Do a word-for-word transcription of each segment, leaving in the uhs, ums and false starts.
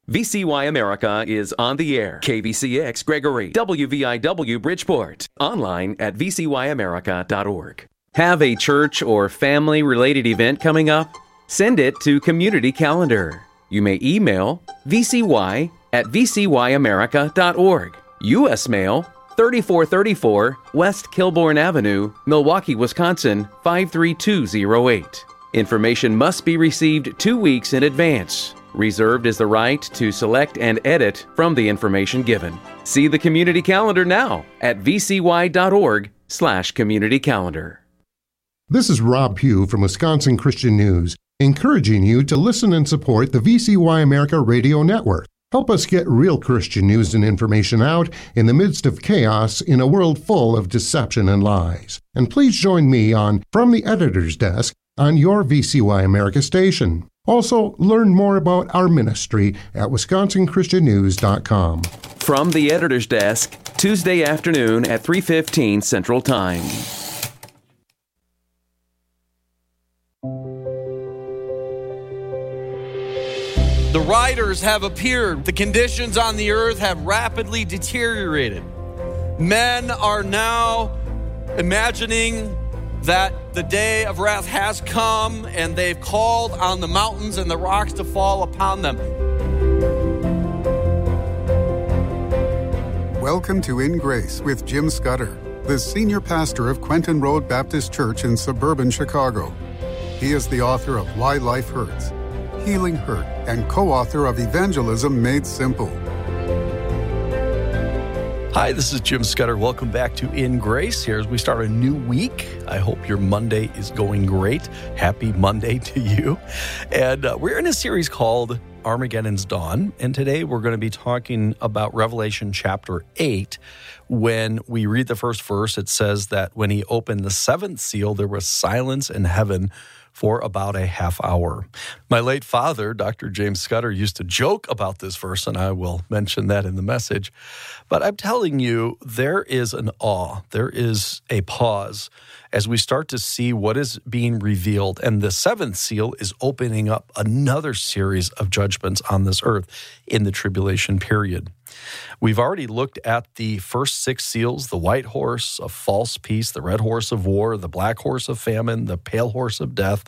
V C Y America is on the air. K V C X Gregory, W V I W Bridgeport. Online at v c y america dot org. Have a church or family-related event coming up? Send it to Community Calendar. You may email v c y at v c y america dot org. U S Mail, thirty-four thirty-four West Kilbourne Avenue, Milwaukee, Wisconsin, five three two zero eight. Information must be received two weeks in advance. Reserved is the right to select and edit from the information given. See the Community Calendar now at v c y dot org slash community calendar. This is Rob Pugh from Wisconsin Christian News, encouraging you to listen and support the V C Y America Radio Network. Help us get real Christian news and information out in the midst of chaos in a world full of deception and lies. And please join me on From the Editor's Desk on your V C Y America station. Also, learn more about our ministry at wisconsin christian news dot com. From the Editor's Desk, Tuesday afternoon at three fifteen Central Time. The riders have appeared. The conditions on the earth have rapidly deteriorated. Men are now imagining that the day of wrath has come, and they've called on the mountains and the rocks to fall upon them. Welcome to In Grace with Jim Scudder, the senior pastor of Quentin Road Baptist Church in suburban Chicago. He is the author of Why Life Hurts, Healing Hurt, and co-author of Evangelism Made Simple. Hi, this is Jim Scudder. Welcome back to In Grace. Here as we start a new week. I hope your Monday is going great. Happy Monday to you. And uh, we're in a series called Armageddon's Dawn. And today we're going to be talking about Revelation chapter eight. When we read the first verse, it says that when he opened the seventh seal, there was silence in heaven for about a half hour. My late father, Doctor James Scudder, used to joke about this verse, and I will mention that in the message. But I'm telling you, there is an awe, there is a pause as we start to see what is being revealed. And the seventh seal is opening up another series of judgments on this earth in the tribulation period. We've already looked at the first six seals, the white horse of false peace, the red horse of war, the black horse of famine, the pale horse of death.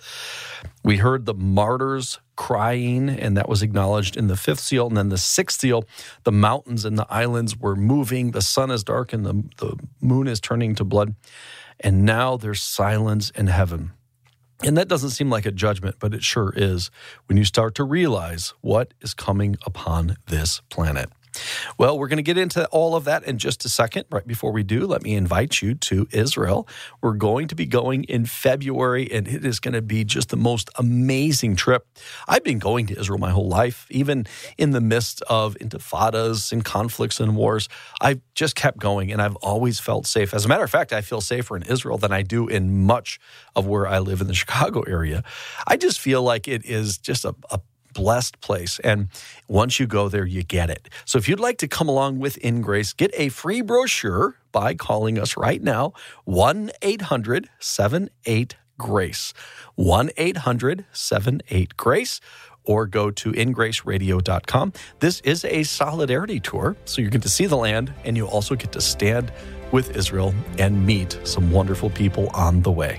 We heard the martyrs crying, and that was acknowledged in the fifth seal. And then the sixth seal, the mountains and the islands were moving, the sun is dark, and the, the moon is turning to blood. And now there's silence in heaven. And that doesn't seem like a judgment, but it sure is when you start to realize what is coming upon this planet. Well, we're going to get into all of that in just a second. Right before we do, let me invite you to Israel. We're going to be going in February, and it is going to be just the most amazing trip. I've been going to Israel my whole life, even in the midst of intifadas and conflicts and wars. I've just kept going, and I've always felt safe. As a matter of fact, I feel safer in Israel than I do in much of where I live in the Chicago area. I just feel like it is just a, a blessed place. And once you go there, you get it. So if you'd like to come along with In Grace, get a free brochure by calling us right now, one eight hundred seven eight GRACE, one eight hundred seven eight GRACE, or go to in grace radio dot com. This is a solidarity tour, so you get to see the land, and you also get to stand with Israel and meet some wonderful people on the way.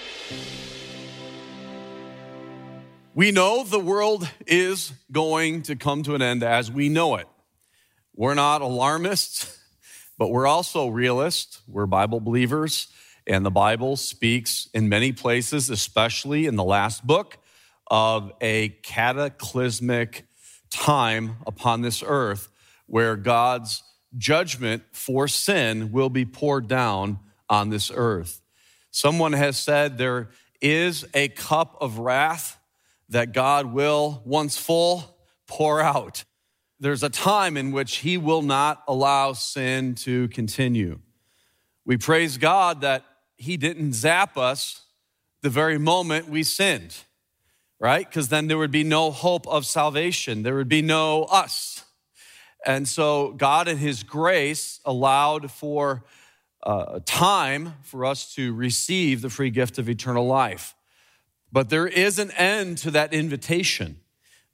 We know the world is going to come to an end as we know it. We're not alarmists, but we're also realists. We're Bible believers, and the Bible speaks in many places, especially in the last book, of a cataclysmic time upon this earth where God's judgment for sin will be poured down on this earth. Someone has said there is a cup of wrath that God will, once full, pour out. There's a time in which he will not allow sin to continue. We praise God that he didn't zap us the very moment we sinned, right? Because then there would be no hope of salvation. There would be no us. And so God in his grace allowed for uh, time for us to receive the free gift of eternal life. But there is an end to that invitation.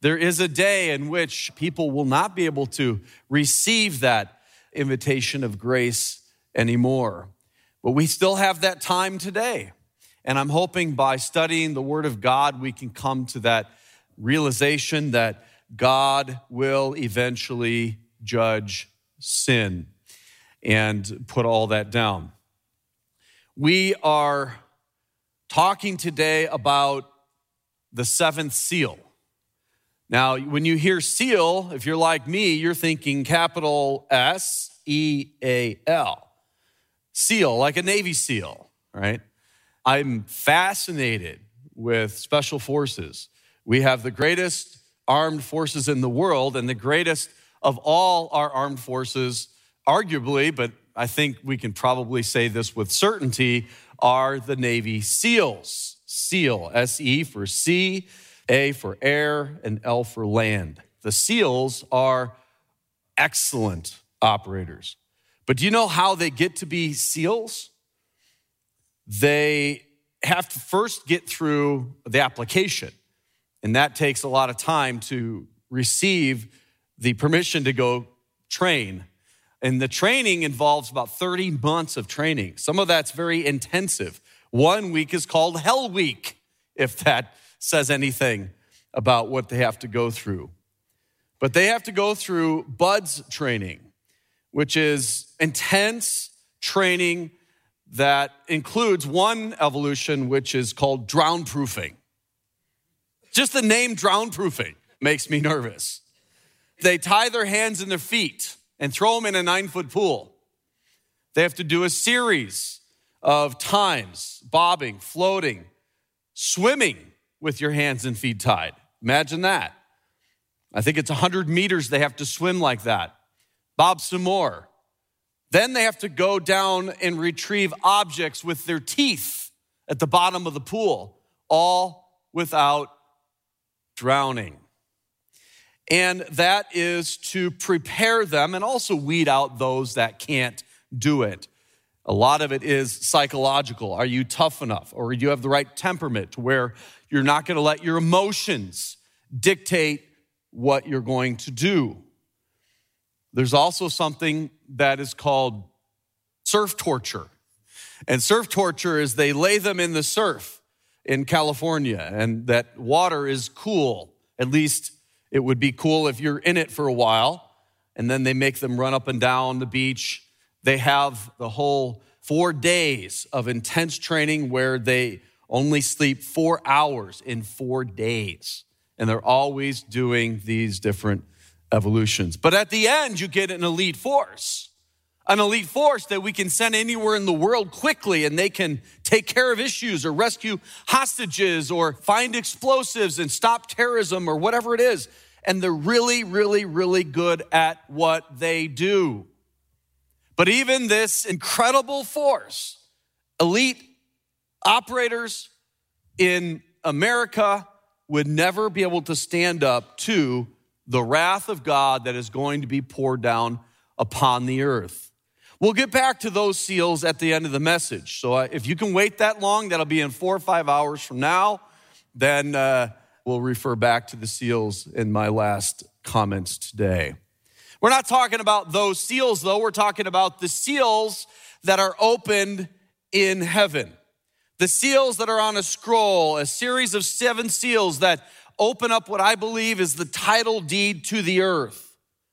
There is a day in which people will not be able to receive that invitation of grace anymore. But we still have that time today. And I'm hoping by studying the Word of God, we can come to that realization that God will eventually judge sin and put all that down. We are talking today about the seventh seal. Now, when you hear seal, if you're like me, you're thinking capital S E A L. Seal, like a Navy SEAL, right? I'm fascinated with special forces. We have the greatest armed forces in the world, and the greatest of all our armed forces, arguably, but I think we can probably say this with certainty, are the Navy SEALs. SEAL, S E for sea, A for air, and L for land. The SEALs are excellent operators. But do you know how they get to be SEALs? They have to first get through the application, and that takes a lot of time to receive the permission to go train. And the training involves about thirty months of training. Some of that's very intensive. One week is called Hell Week, if that says anything about what they have to go through. But they have to go through BUDS training, which is intense training that includes one evolution, which is called drown proofing. Just the name drown proofing makes me nervous. They tie their hands and their feet and throw them in a nine-foot pool. They have to do a series of times, bobbing, floating, swimming with your hands and feet tied. Imagine that. I think it's one hundred meters they have to swim like that. Bob some more. Then they have to go down and retrieve objects with their teeth at the bottom of the pool, all without drowning. And that is to prepare them and also weed out those that can't do it. A lot of it is psychological. Are you tough enough? Or do you have the right temperament to where you're not going to let your emotions dictate what you're going to do? There's also something that is called surf torture. And surf torture is they lay them in the surf in California, and that water is cool. At least it would be cool if you're in it for a while, and then they make them run up and down the beach. They have the whole four days of intense training where they only sleep four hours in four days. And they're always doing these different evolutions. But at the end, you get an elite force. An elite force that we can send anywhere in the world quickly, and they can take care of issues or rescue hostages or find explosives and stop terrorism or whatever it is. And they're really, really, really good at what they do. But even this incredible force, elite operators in America would never be able to stand up to the wrath of God that is going to be poured down upon the earth. We'll get back to those seals at the end of the message. So if you can wait that long, that'll be in four or five hours from now. Then uh, we'll refer back to the seals in my last comments today. We're not talking about those seals, though. We're talking about the seals that are opened in heaven. The seals that are on a scroll, a series of seven seals that open up what I believe is the title deed to the earth.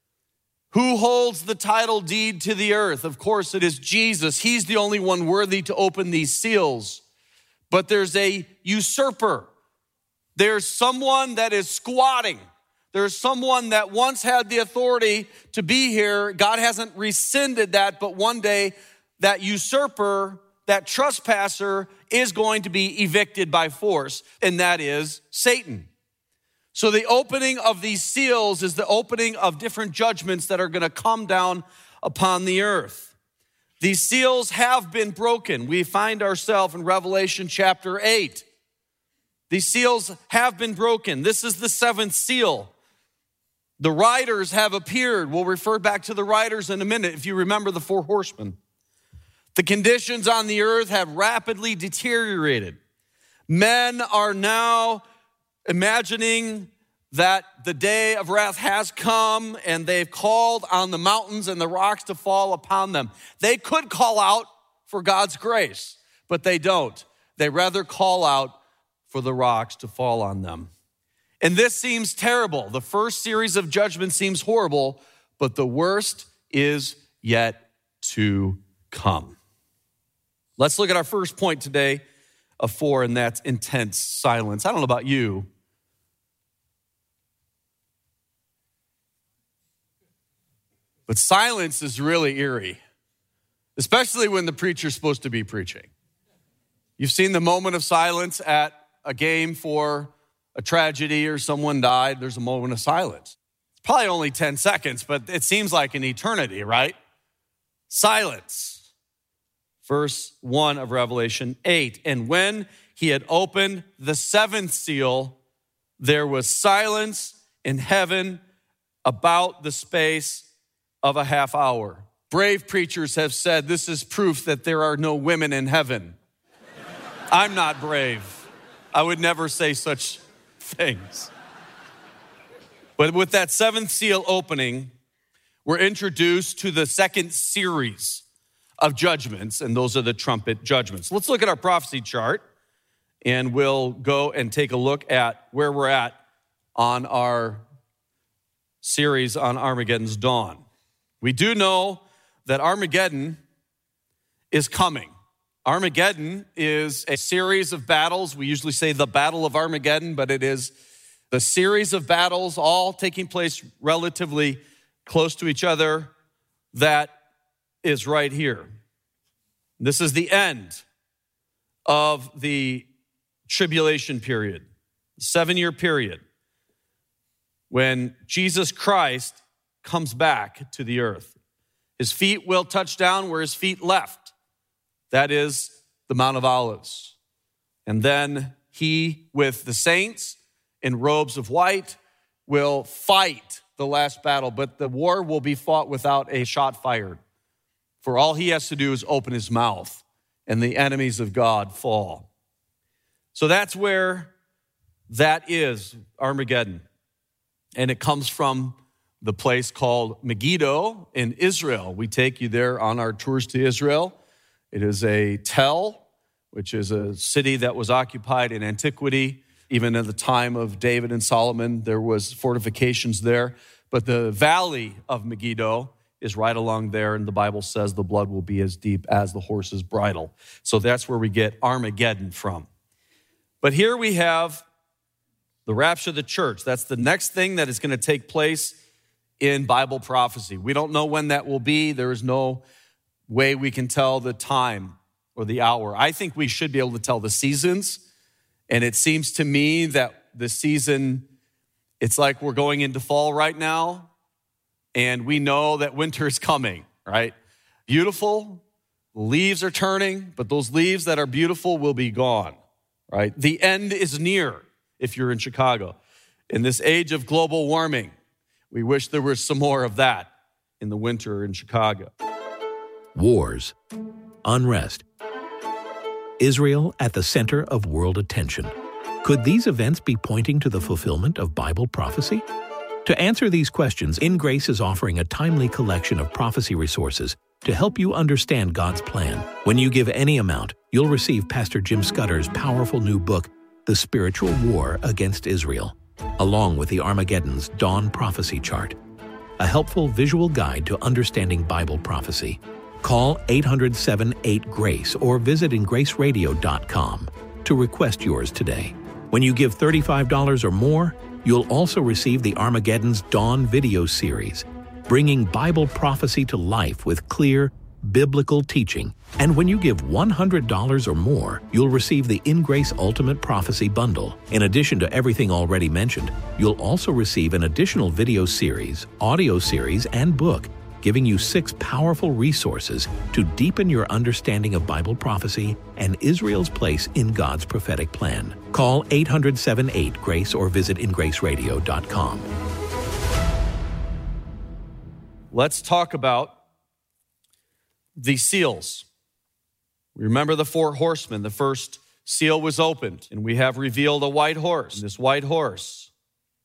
Who holds the title deed to the earth? Of course, it is Jesus. He's the only one worthy to open these seals. But there's a usurper. There's someone that is squatting. There's someone that once had the authority to be here. God hasn't rescinded that, but one day that usurper, that trespasser, is going to be evicted by force, and that is Satan. So the opening of these seals is the opening of different judgments that are going to come down upon the earth. These seals have been broken. We find ourselves in Revelation chapter eight. These seals have been broken. This is the seventh seal. The riders have appeared. We'll refer back to the riders in a minute if you remember the four horsemen. The conditions on the earth have rapidly deteriorated. Men are now imagining that the day of wrath has come and they've called on the mountains and the rocks to fall upon them. They could call out for God's grace, but they don't. They rather call out for the rocks to fall on them. And this seems terrible. The first series of judgment seems horrible, but the worst is yet to come. Let's look at our first point today of four, and that's intense silence. I don't know about you, but silence is really eerie, especially when the preacher's supposed to be preaching. You've seen the moment of silence at a game for a tragedy or someone died. There's a moment of silence. It's probably only ten seconds, but it seems like an eternity, right? Silence. Verse one of Revelation eight. And when he had opened the seventh seal, there was silence in heaven about the space of a half hour. Brave preachers have said this is proof that there are no women in heaven. I'm not brave. I would never say such things. But with that seventh seal opening, we're introduced to the second series of judgments, and those are the trumpet judgments. Let's look at our prophecy chart, and we'll go and take a look at where we're at on our series on Armageddon's dawn. We do know that Armageddon is coming. Armageddon is a series of battles. We usually say the Battle of Armageddon, but it is the series of battles all taking place relatively close to each other that is right here. This is the end of the tribulation period, seven-year period, when Jesus Christ comes back to the earth. His feet will touch down where his feet left. That is the Mount of Olives. And then he, with the saints in robes of white, will fight the last battle, but the war will be fought without a shot fired. For all he has to do is open his mouth, and the enemies of God fall. So that's where that is, Armageddon. And it comes from the place called Megiddo in Israel. We take you there on our tours to Israel. It is a tell, which is a city that was occupied in antiquity. Even at the time of David and Solomon, there was fortifications there. But the valley of Megiddo is right along there, and the Bible says the blood will be as deep as the horse's bridle. So that's where we get Armageddon from. But here we have the rapture of the church. That's the next thing that is going to take place in Bible prophecy. We don't know when that will be. There is no way we can tell the time or the hour. I think we should be able to tell the seasons, and it seems to me that the season, it's like we're going into fall right now, and we know that winter is coming, right? Beautiful, leaves are turning, but those leaves that are beautiful will be gone, right? The end is near if you're in Chicago. In this age of global warming, we wish there was some more of that in the winter in Chicago. Wars, unrest, Israel at the center of world attention. Could these events be pointing to the fulfillment of Bible prophecy? To answer these questions, In Grace is offering a timely collection of prophecy resources to help you understand God's plan. When you give any amount, you'll receive Pastor Jim Scudder's powerful new book, The Spiritual War Against Israel, along with the Armageddon's Dawn Prophecy Chart, a helpful visual guide to understanding Bible prophecy. Call eight hundred, seven eight, GRACE or visit in grace radio dot com to request yours today. When you give thirty-five dollars or more, you'll also receive the Armageddon's Dawn video series, bringing Bible prophecy to life with clear, biblical teaching. And when you give one hundred dollars or more, you'll receive the In Grace Ultimate Prophecy Bundle. In addition to everything already mentioned, you'll also receive an additional video series, audio series, and book, giving you six powerful resources to deepen your understanding of Bible prophecy and Israel's place in God's prophetic plan. Call eight hundred, seven eight, GRACE or visit in grace radio dot com. Let's talk about the seals. Remember the four horsemen. The first seal was opened, and we have revealed a white horse. And this white horse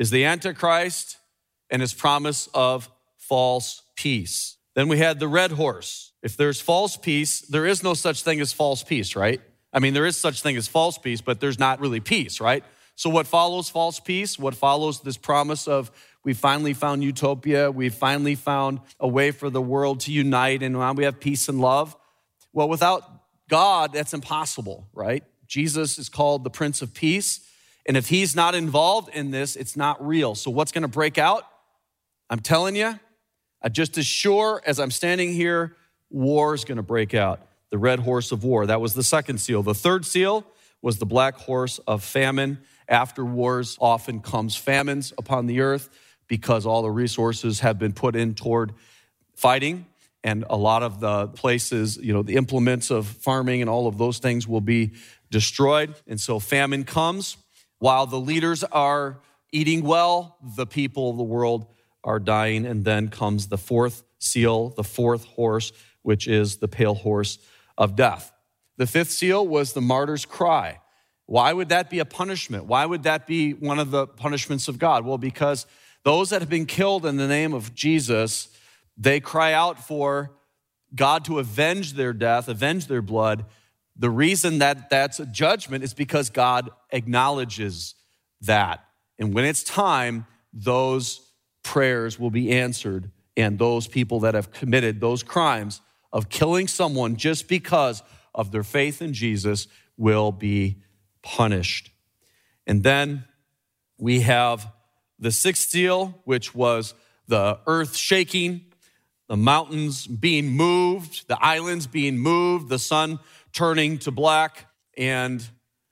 is the Antichrist and his promise of false peace. Then we had the red horse. If there's false peace, there is no such thing as false peace, right? I mean, there is such thing as false peace, but there's not really peace, right? So what follows false peace? What follows this promise of we finally found utopia, we finally found a way for the world to unite, and now we have peace and love? Well, without God, that's impossible, right? Jesus is called the Prince of Peace, and if he's not involved in this, it's not real. So what's going to break out? I'm telling you, just as sure as I'm standing here, war is going to break out. The red horse of war. That was the second seal. The third seal was the black horse of famine. After wars, often comes famines upon the earth because all the resources have been put in toward fighting. And a lot of the places, you know, the implements of farming and all of those things will be destroyed. And so famine comes. While the leaders are eating well, the people of the world are dying. And then comes the fourth seal, the fourth horse, which is the pale horse of death. The fifth seal was the martyr's cry. Why would that be a punishment? Why would that be one of the punishments of God? Well, because those that have been killed in the name of Jesus, they cry out for God to avenge their death, avenge their blood. The reason that that's a judgment is because God acknowledges that. And when it's time, those prayers will be answered, and those people that have committed those crimes of killing someone just because of their faith in Jesus will be punished. And then we have the sixth seal, which was the earth shaking, the mountains being moved, the islands being moved, the sun turning to black, and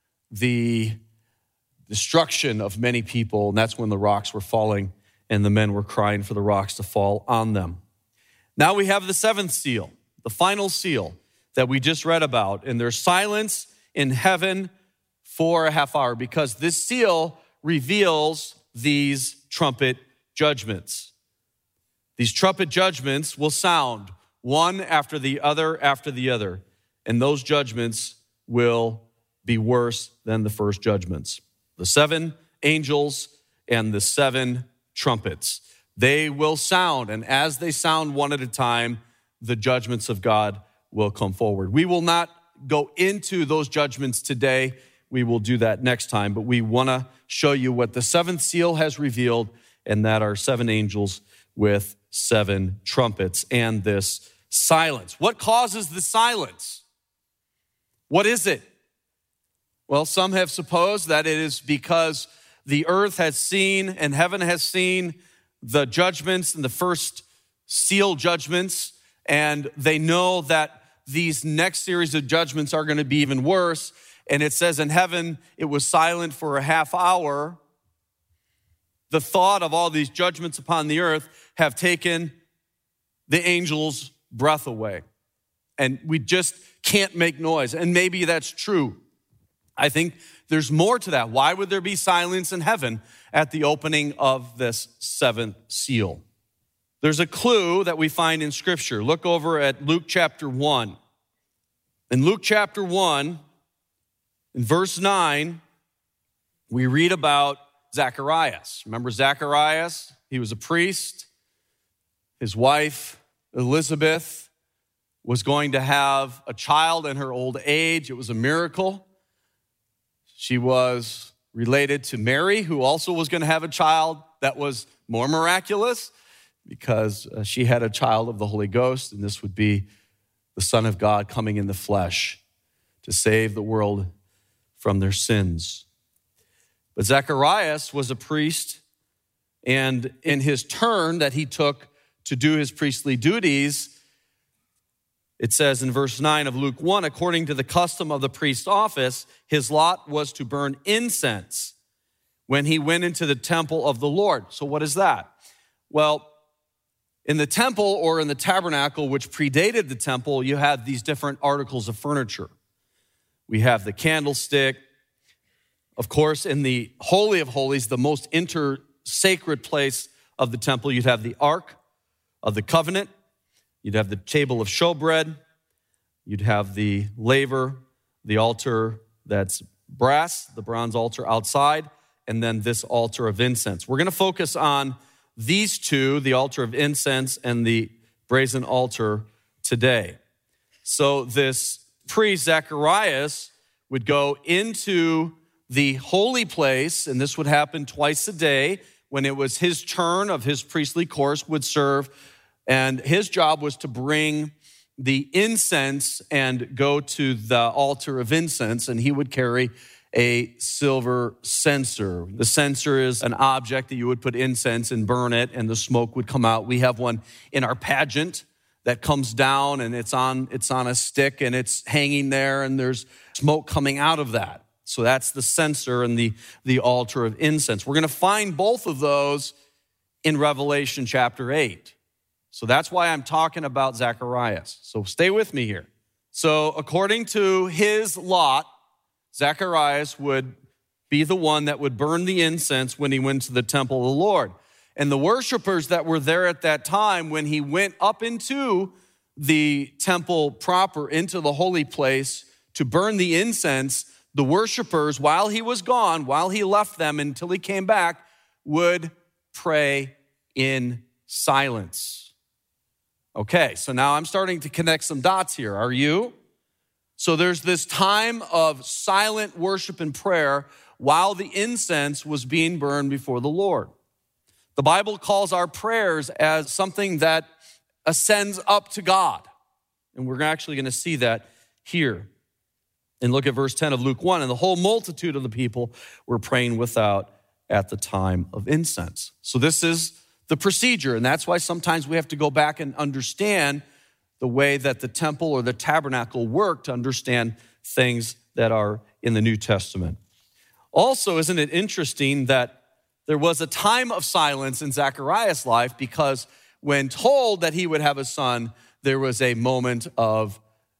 the destruction of many people. And that's when the rocks were falling and the men were crying for the rocks to fall on them. Now we have the seventh seal, the final seal that we just read about. And there's silence in heaven for a half hour because this seal reveals these trumpet judgments. These trumpet judgments will sound one after the other after the other. And those judgments will be worse than the first judgments. The seven angels and the seven trumpets. They will sound, and as they sound one at a time, the judgments of God will come forward. We will not go into those judgments today. We will do that next time, but we want to show you what the seventh seal has revealed, and that are seven angels with seven trumpets and this silence. What causes the silence? What is it? Well, some have supposed that it is because the earth has seen and heaven has seen the judgments and the first seal judgments, and they know that these next series of judgments are going to be even worse. And it says in heaven, it was silent for a half hour. The thought of all these judgments upon the earth have taken the angels' breath away. And we just can't make noise. And maybe that's true. I think there's more to that. Why would there be silence in heaven at the opening of this seventh seal? There's a clue that we find in Scripture. Look over at Luke chapter one. In Luke chapter one, in verse nine, we read about Zacharias. Remember Zacharias? He was a priest. His wife, Elizabeth, was going to have a child in her old age. It was a miracle. She was related to Mary, who also was going to have a child that was more miraculous because uh, she had a child of the Holy Ghost, and this would be the Son of God coming in the flesh to save the world from their sins. But Zacharias was a priest, and in his turn that he took to do his priestly duties, it says in verse nine of Luke one, according to the custom of the priest's office, his lot was to burn incense when he went into the temple of the Lord. So what is that? Well, in the temple or in the tabernacle, which predated the temple, you had these different articles of furniture. We have the candlestick. Of course, in the Holy of Holies, the most inter-sacred place of the temple, you'd have the Ark of the Covenant. You'd have the table of showbread. You'd have the laver, the altar that's brass, the bronze altar outside, and then this altar of incense. We're going to focus on these two, the altar of incense and the brazen altar, today. So this priest, Zacharias, would go into the holy place, and this would happen twice a day when it was his turn of his priestly course would serve, and his job was to bring the incense and go to the altar of incense, and he would carry a silver censer. The censer is an object that you would put incense and burn it, and the smoke would come out. We have one in our pageant that comes down, and it's on it's on a stick, and it's hanging there, and there's smoke coming out of that. So that's the censer and the, the altar of incense. We're going to find both of those in Revelation chapter eight. So that's why I'm talking about Zacharias. So stay with me here. So according to his lot, Zacharias would be the one that would burn the incense when he went to the temple of the Lord. And the worshipers that were there at that time, when he went up into the temple proper, into the holy place to burn the incense, the worshipers, while he was gone, while he left them until he came back, would pray in silence. Okay, so now I'm starting to connect some dots here. Are you? So there's this time of silent worship and prayer while the incense was being burned before the Lord. The Bible calls our prayers as something that ascends up to God. And we're actually going to see that here. And look at verse ten of Luke one. And the whole multitude of the people were praying without at the time of incense. So this is the procedure. And that's why sometimes we have to go back and understand the way that the temple or the tabernacle worked to understand things that are in the New Testament. Also, isn't it interesting that there was a time of silence in Zacharias' life, because when told that he would have a son, there was a moment of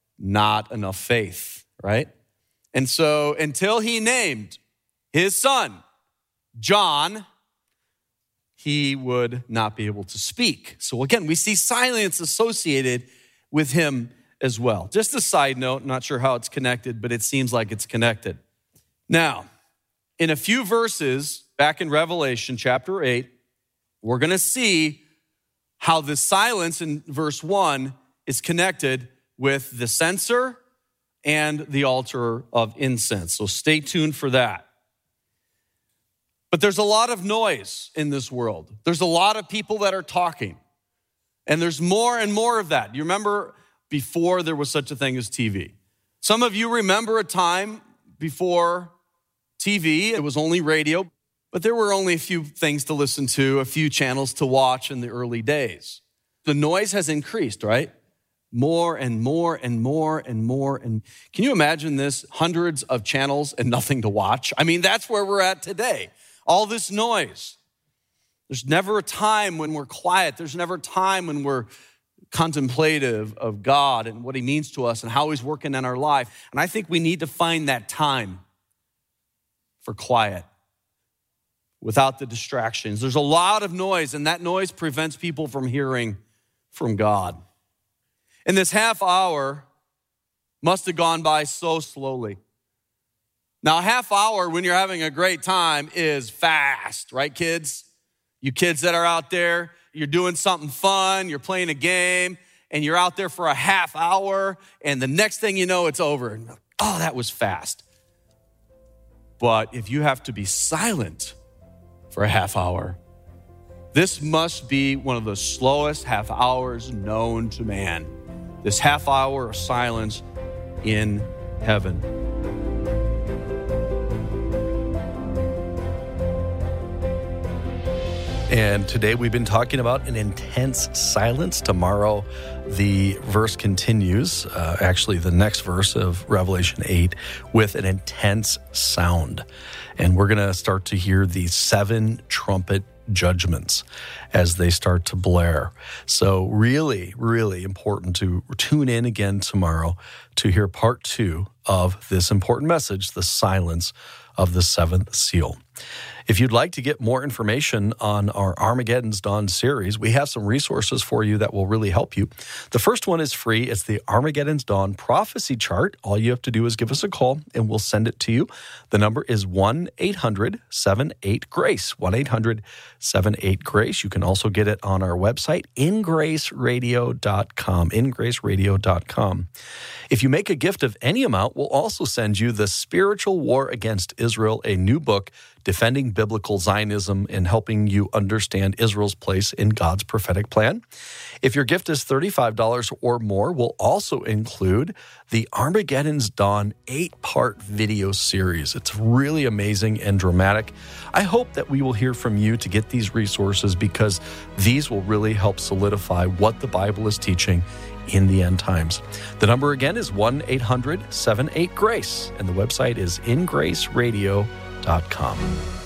not enough faith, right? And so until he named his son John, he would not be able to speak. So again, we see silence associated with him as well. Just a side note, not sure how it's connected, but it seems like it's connected. Now, in a few verses back in Revelation chapter eight, we're going to see how the silence in verse one is connected with the censer and the altar of incense. So stay tuned for that. But there's a lot of noise in this world. There's a lot of people that are talking. And there's more and more of that. You remember before there was such a thing as T V. Some of you remember a time before T V, it was only radio, but there were only a few things to listen to, a few channels to watch in the early days. The noise has increased, right? More and more and more and more. And can you imagine this? Hundreds of channels and nothing to watch. I mean, that's where we're at today. All this noise. There's never a time when we're quiet. There's never a time when we're contemplative of God and what he means to us and how he's working in our life. And I think we need to find that time for quiet without the distractions. There's a lot of noise, and that noise prevents people from hearing from God. And this half hour must have gone by so slowly. Now, a half hour when you're having a great time is fast, right, kids? You kids that are out there, you're doing something fun, you're playing a game, and you're out there for a half hour, and the next thing you know, it's over. Oh, that was fast. But if you have to be silent for a half hour, this must be one of the slowest half hours known to man. This half hour of silence in heaven. And today we've been talking about an intense silence. Tomorrow the verse continues, uh, actually the next verse of Revelation eight, with an intense sound. And we're going to start to hear the seven trumpet judgments as they start to blare. So really, really important to tune in again tomorrow to hear part two of this important message, the silence of the seventh seal. If you'd like to get more information on our Armageddon's Dawn series, we have some resources for you that will really help you. The first one is free. It's the Armageddon's Dawn prophecy chart. All you have to do is give us a call, and we'll send it to you. The number is one eight hundred seven eight GRACE, one eight hundred seven eight GRACE. You can also get it on our website, in grace radio dot com, in grace radio dot com. If you make a gift of any amount, we'll also send you The Spiritual War Against Israel, a new book defending biblical Zionism and helping you understand Israel's place in God's prophetic plan. If your gift is thirty-five dollars or more, we'll also include the Armageddon's Dawn eight-part video series. It's really amazing and dramatic. I hope that we will hear from you to get these resources, because these will really help solidify what the Bible is teaching in the end times. The number again is one eight hundred seven eight GRACE, and the website is in grace radio dot com.